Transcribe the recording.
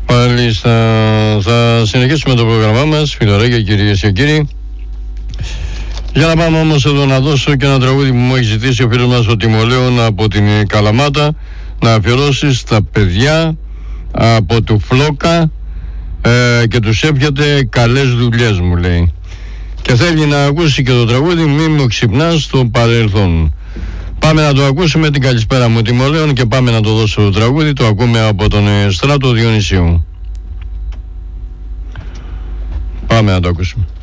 Πάλι θα συνεχίσουμε το πρόγραμμά μας, φιλαράκια, κυρίες και κύριοι. Για να πάμε όμως εδώ να δώσω και ένα τραγούδι που μου έχει ζητήσει ο φίλος μας ο Τιμολέων από την Καλαμάτα, να αφιερώσει στα παιδιά από του Φλόκα και τους εύχεται καλές δουλειές, μου λέει. Και θέλει να ακούσει και το τραγούδι «Μη μου ξυπνάς στο παρελθόν». Πάμε να το ακούσουμε, την καλησπέρα μου Τιμολέων, και πάμε να το δώσω το τραγούδι. Το ακούμε από τον Στράτο Διονυσίου. Πάμε να το ακούσουμε.